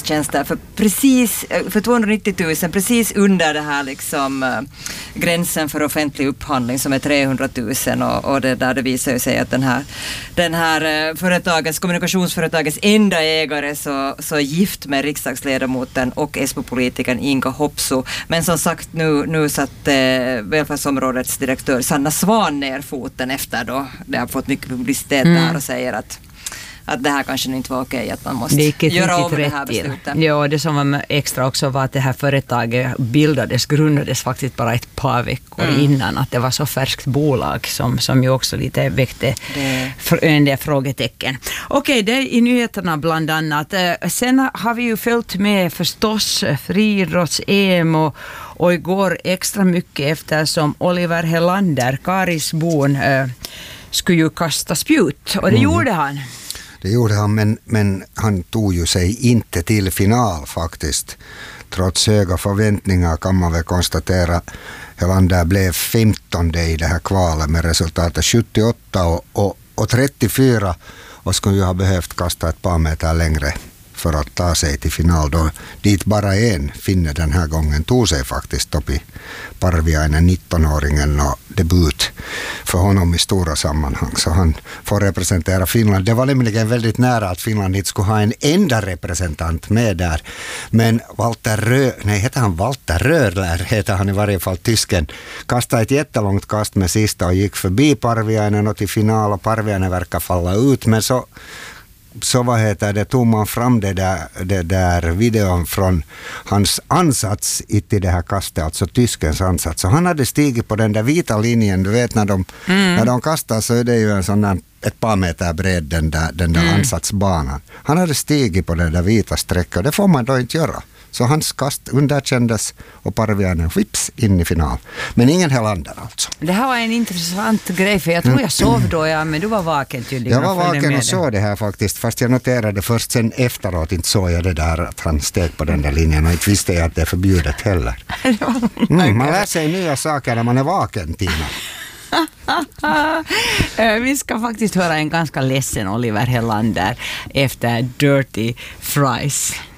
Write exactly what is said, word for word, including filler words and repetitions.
gudstjänster för precis för tvåhundranittio tusen, precis under det här liksom uh, gränsen för offentlig upphandling som är trehundra tusen och, och det där det visar ju sig att den här den här uh, företagets, kommunikationsföretagets enda ägare så, så är gift med riksdagsledamoten och Esbo-politikern Inga Hopsu. Men som sagt nu, nu satt uh, välfärdsområdets direktör Sanna Svan ner foten efter då det har fått mycket publicitet mm. där och säger att att det här kanske inte var okej, att man måste göra om det här beslutet. Ja, det som var extra också var att det här företaget bildades, grundades faktiskt bara ett par veckor mm. innan, att det var så färskt bolag som, som ju också lite väckte det. en del frågetecken. Okej, det är i nyheterna bland annat. Sen har vi ju följt med förstås friidrotts-E M och, och igår extra mycket eftersom Oliver Helander, Karisbon, äh, skulle ju kasta spjut och det mm. gjorde han. Det gjorde han, men, men han tog ju sig inte till final faktiskt. Trots höga förväntningar kan man väl konstatera. Helander blev femtonde i det här kvalet med resultatet sjuttioåtta och, och, och trettiofyra och skulle ju ha behövt kasta ett par meter längre för att ta sig till final. Då, dit bara en finne den här gången tog sig faktiskt upp i Parviainen, nittonåringen, och debut för honom i stora sammanhang. Så han får representera Finland. Det var nämligen väldigt nära att Finland inte skulle ha en enda representant med där. Men Walter Rö, nej heter han Walter Rödler, heter han i varje fall, tysken, kastade ett jättelångt kast med sista och gick förbi Parviainen och till final, och Parviainen verkar falla ut, men så så vad heter det, tog man fram det där, det där videon från hans ansats i det här kastet, alltså tyskens ansats. Så han hade stigit på den där vita linjen, du vet när de, mm. när de kastar så är det ju en sån där, ett par meter bred den där, den där mm. ansatsbanan. Han hade stigit på den där vita sträckan, det får man då inte göra. Så hans kast underkändes och Parviainen vips in i final. Men ingen Helander alltså. Det här var en intressant grej, för jag tror jag sov då, ja, men du var vaken tydligen. Jag var vaken och såg det här faktiskt, fast jag noterade först sen efteråt, inte såg jag det där att han steg på den där linjen och inte visste jag att det är förbjudet heller. Mm, man lär sig nya saker när man är vaken, Tina. Vi ska faktiskt höra en ganska ledsen Oliver Helander efter Dirty Fries.